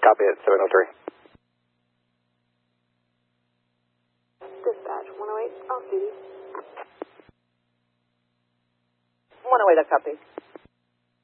Copy it, 703. Dispatch, 108, off duty. 108, I copy.